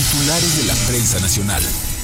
Titulares de la prensa nacional.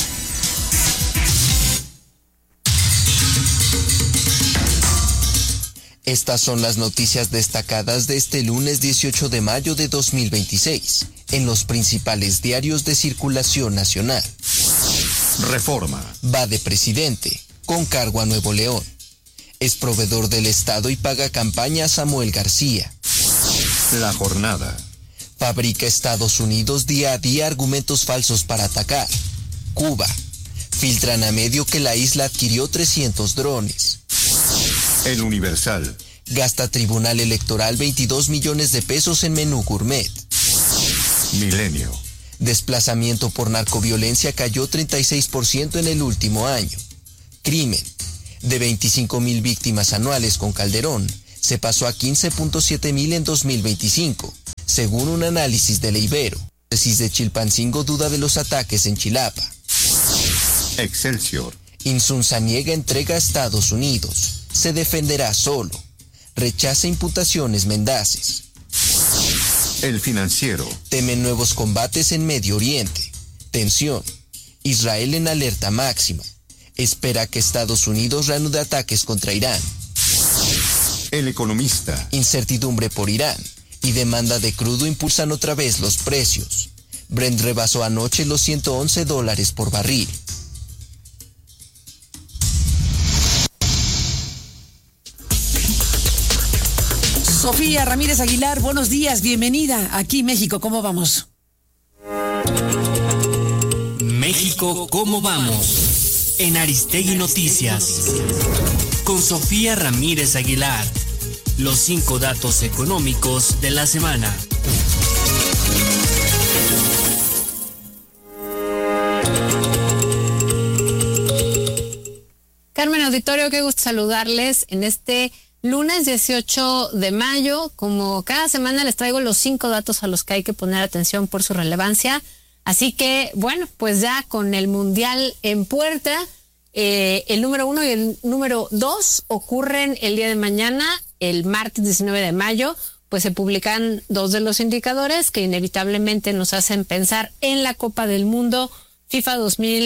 Estas son las noticias destacadas de este lunes 18 de mayo de 2026 en los principales diarios de circulación nacional. Reforma. Va de presidente, con cargo a Nuevo León. Es proveedor del Estado y paga campaña a Samuel García. La jornada. Fabrica Estados Unidos día a día argumentos falsos para atacar. Cuba. Filtran a medio que la isla adquirió 300 drones. El Universal. Gasta Tribunal Electoral 22 millones de pesos en menú gourmet. Milenio. Desplazamiento por narcoviolencia cayó 36% en el último año. Crimen. De 25,000 víctimas anuales con Calderón, se pasó a 15.7 mil en 2025, según un análisis de Leibero. Tesis de Chilpancingo duda de los ataques en Chilapa. Excelsior. Insunza niega entrega a Estados Unidos. Se defenderá solo. Rechaza imputaciones mendaces. El Financiero. Temen nuevos combates en Medio Oriente. Tensión. Israel en alerta máxima. Espera que Estados Unidos reanude ataques contra Irán. El Economista. Incertidumbre por Irán y demanda de crudo impulsan otra vez los precios. Brent rebasó anoche los $111 por barril. Sofía Ramírez Aguilar, buenos días, bienvenida. Aquí México, ¿cómo vamos? México, ¿cómo vamos? En Aristegui Noticias. Con Sofía Ramírez Aguilar. Los 5 datos económicos de la semana. Carmen Auditorio, qué gusto saludarles en este lunes 18 de mayo. Como cada semana les traigo los 5 datos a los que hay que poner atención por su relevancia. Así que, bueno, pues ya con el Mundial en puerta, el número 1 y el número 2 ocurren el día de mañana, el martes 19 de mayo, pues se publican 2 de los indicadores que inevitablemente nos hacen pensar en la Copa del Mundo FIFA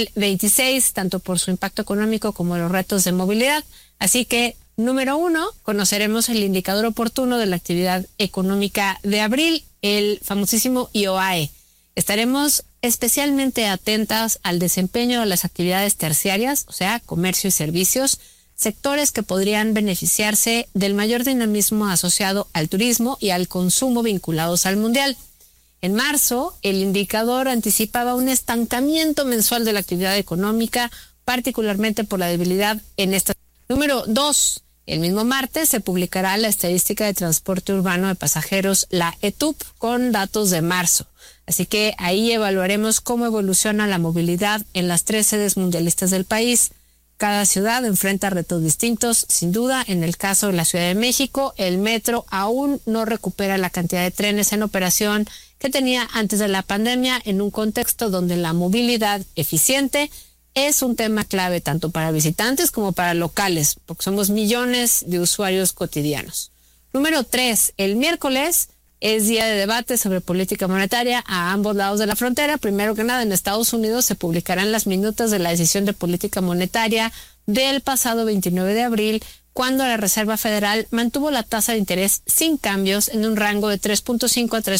2026, tanto por su impacto económico como los retos de movilidad. Así que, número 1, conoceremos el indicador oportuno de la actividad económica de abril, el famosísimo IOAE. Estaremos especialmente atentas al desempeño de las actividades terciarias, o sea, comercio y servicios, sectores que podrían beneficiarse del mayor dinamismo asociado al turismo y al consumo vinculados al mundial. En marzo, el indicador anticipaba un estancamiento mensual de la actividad económica, particularmente por la debilidad en esta. Número 2, el mismo martes se publicará la estadística de transporte urbano de pasajeros, la ETUP, con datos de marzo. Así que ahí evaluaremos cómo evoluciona la movilidad en las 3 sedes mundialistas del país. Cada ciudad enfrenta retos distintos. Sin duda, en el caso de la Ciudad de México, el metro aún no recupera la cantidad de trenes en operación que tenía antes de la pandemia, en un contexto donde la movilidad eficiente es un tema clave tanto para visitantes como para locales, porque somos millones de usuarios cotidianos. Número 3, el miércoles es día de debate sobre política monetaria a ambos lados de la frontera. Primero que nada, en Estados Unidos se publicarán las minutas de la decisión de política monetaria del pasado 29 de abril, cuando la Reserva Federal mantuvo la tasa de interés sin cambios en un rango de 3.5 a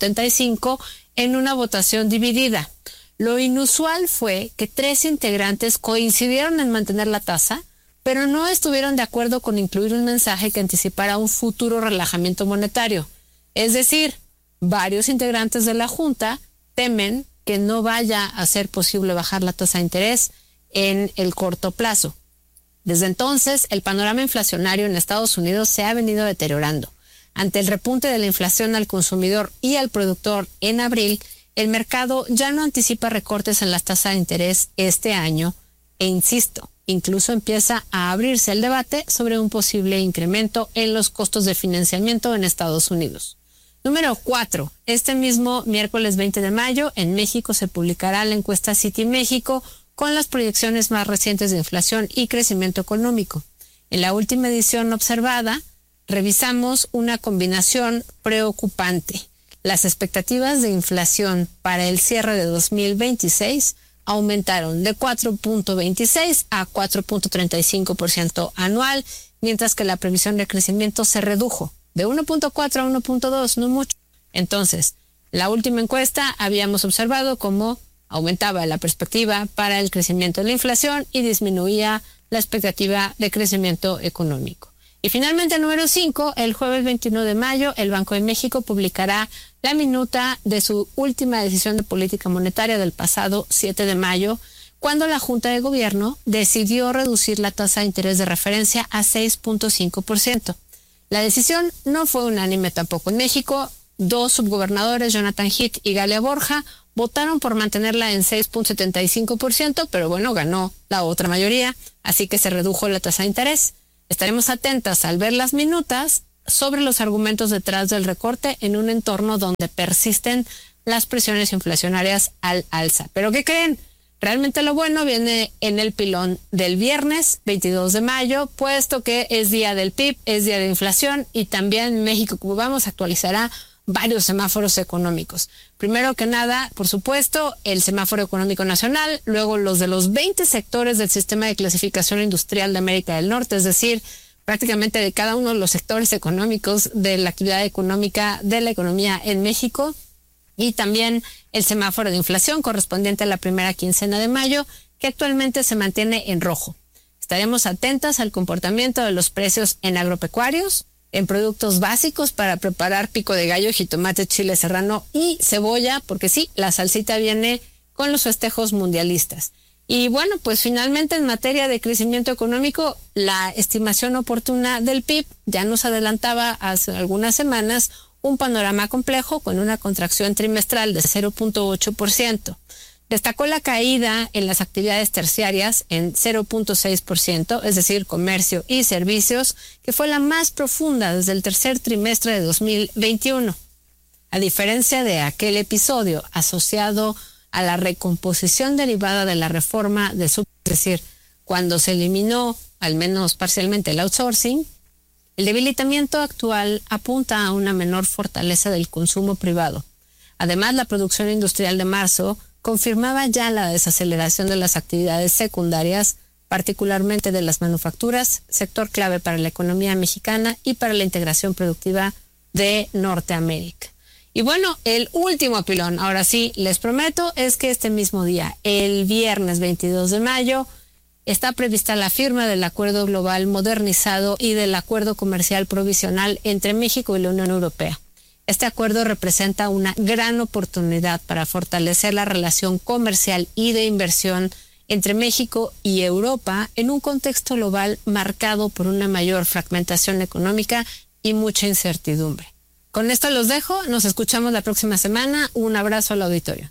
3.75 en una votación dividida. Lo inusual fue que 3 integrantes coincidieron en mantener la tasa, pero no estuvieron de acuerdo con incluir un mensaje que anticipara un futuro relajamiento monetario. Es decir, varios integrantes de la Junta temen que no vaya a ser posible bajar la tasa de interés en el corto plazo. Desde entonces, el panorama inflacionario en Estados Unidos se ha venido deteriorando. Ante el repunte de la inflación al consumidor y al productor en abril, el mercado ya no anticipa recortes en las tasas de interés este año e, insisto, incluso empieza a abrirse el debate sobre un posible incremento en los costos de financiamiento en Estados Unidos. Número 4. Este mismo miércoles 20 de mayo, en México se publicará la encuesta Citi México con las proyecciones más recientes de inflación y crecimiento económico. En la última edición observada, revisamos una combinación preocupante. las expectativas de inflación para el cierre de 2026 aumentaron de 4.26 a 4.35% anual, mientras que la previsión de crecimiento se redujo de 1.4 a 1.2, no mucho. Entonces, la última encuesta habíamos observado cómo aumentaba la perspectiva para el crecimiento de la inflación y disminuía la expectativa de crecimiento económico. Y finalmente, número 5, el jueves 21 de mayo, el Banco de México publicará la minuta de su última decisión de política monetaria del pasado 7 de mayo, cuando la Junta de Gobierno decidió reducir la tasa de interés de referencia a 6.5%. La decisión no fue unánime tampoco en México. 2 subgobernadores, Jonathan Heath y Galia Borja, votaron por mantenerla en 6.75%, pero bueno, ganó la otra mayoría, así que se redujo la tasa de interés. Estaremos atentas al ver las minutas sobre los argumentos detrás del recorte en un entorno donde persisten las presiones inflacionarias al alza. ¿Pero qué creen? Realmente lo bueno viene en el pilón del viernes 22 de mayo, puesto que es día del PIB, es día de inflación y también México, como vamos, actualizará varios semáforos económicos. Primero que nada, por supuesto, el semáforo económico nacional, luego los de los 20 sectores del sistema de clasificación industrial de América del Norte, es decir, prácticamente de cada uno de los sectores económicos de la actividad económica de la economía en México, y también el semáforo de inflación correspondiente a la primera quincena de mayo, que actualmente se mantiene en rojo. Estaremos atentas al comportamiento de los precios en agropecuarios, en productos básicos para preparar pico de gallo, jitomate, chile serrano y cebolla, porque sí, la salsita viene con los festejos mundialistas. Y bueno, pues finalmente en materia de crecimiento económico, la estimación oportuna del PIB ya nos adelantaba hace algunas semanas un panorama complejo con una contracción trimestral de 0.8%. Destacó la caída en las actividades terciarias en 0.6%, es decir, comercio y servicios, que fue la más profunda desde el tercer trimestre de 2021. A diferencia de aquel episodio asociado a la recomposición derivada de la reforma de es decir, cuando se eliminó, al menos parcialmente, el outsourcing, el debilitamiento actual apunta a una menor fortaleza del consumo privado. Además, la producción industrial de marzo confirmaba ya la desaceleración de las actividades secundarias, particularmente de las manufacturas, sector clave para la economía mexicana y para la integración productiva de Norteamérica. Y bueno, el último pilón, ahora sí, les prometo, es que este mismo día, el viernes 22 de mayo, está prevista la firma del Acuerdo Global Modernizado y del Acuerdo Comercial Provisional entre México y la Unión Europea. Este acuerdo representa una gran oportunidad para fortalecer la relación comercial y de inversión entre México y Europa en un contexto global marcado por una mayor fragmentación económica y mucha incertidumbre. Con esto los dejo, nos escuchamos la próxima semana. Un abrazo al auditorio.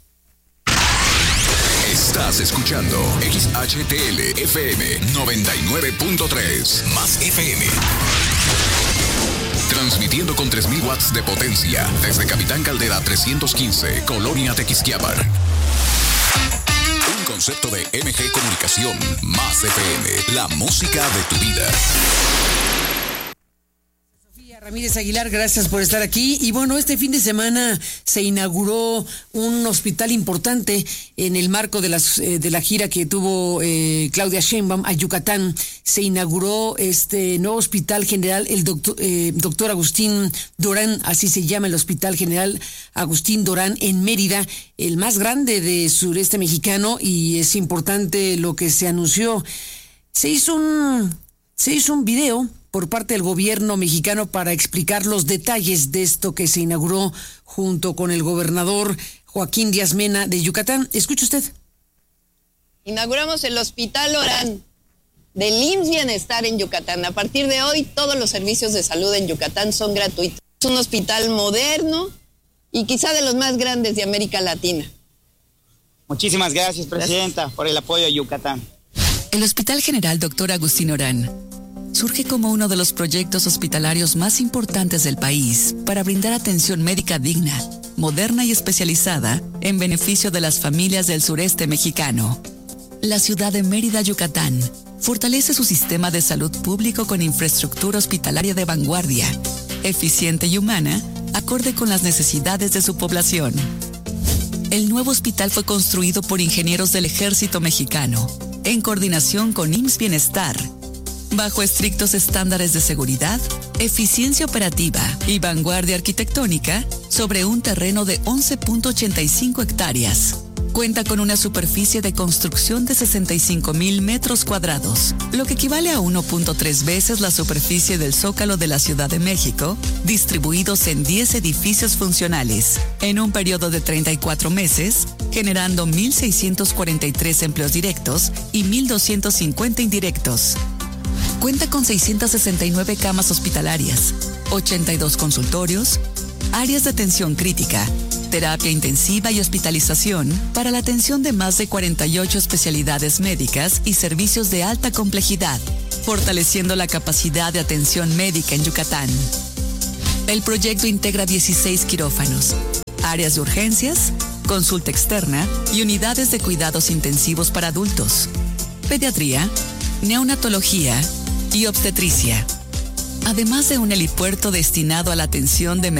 Estás escuchando XHTL FM 99.3 más FM. Transmitiendo con 3,000 watts de potencia desde Capitán Caldera 315, Colonia Tequisquiapan. Un concepto de MG Comunicación más FM, la música de tu vida. Ramírez Aguilar, gracias por estar aquí. Y bueno, este fin de semana se inauguró un hospital importante en el marco de la gira que tuvo Claudia Sheinbaum a Yucatán. Se inauguró este nuevo hospital general, el doctor Agustín Dorán, así se llama el Hospital General Agustín Dorán en Mérida, el más grande de sureste mexicano, y es importante lo que se anunció. Se hizo un video por parte del gobierno mexicano para explicar los detalles de esto que se inauguró junto con el gobernador Joaquín Díaz Mena de Yucatán. Escuche usted. Inauguramos el Hospital Orán del IMSS Bienestar en Yucatán. A partir de hoy, todos los servicios de salud en Yucatán son gratuitos. Es un hospital moderno y quizá de los más grandes de América Latina. Muchísimas gracias, Presidenta, por el apoyo a Yucatán. El Hospital General Dr. Agustín Orán surge como uno de los proyectos hospitalarios más importantes del país para brindar atención médica digna, moderna y especializada en beneficio de las familias del sureste mexicano. La ciudad de Mérida, Yucatán, fortalece su sistema de salud público con infraestructura hospitalaria de vanguardia, eficiente y humana, acorde con las necesidades de su población. El nuevo hospital fue construido por ingenieros del Ejército Mexicano, en coordinación con IMSS Bienestar, bajo estrictos estándares de seguridad, eficiencia operativa y vanguardia arquitectónica, sobre un terreno de 11.85 hectáreas. Cuenta con una superficie de construcción de 65,000 metros cuadrados, lo que equivale a 1.3 veces la superficie del Zócalo de la Ciudad de México, distribuidos en 10 edificios funcionales, en un periodo de 34 meses, generando 1.643 empleos directos y 1.250 indirectos. Cuenta con 669 camas hospitalarias, 82 consultorios, áreas de atención crítica, terapia intensiva y hospitalización para la atención de más de 48 especialidades médicas y servicios de alta complejidad, fortaleciendo la capacidad de atención médica en Yucatán. El proyecto integra 16 quirófanos, áreas de urgencias, consulta externa y unidades de cuidados intensivos para adultos, pediatría, neonatología y obstetricia, además de un helipuerto destinado a la atención de